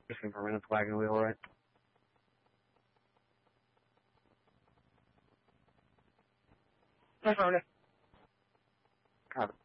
Just confirming it's wagon wheel, right? Affirmative. Copy.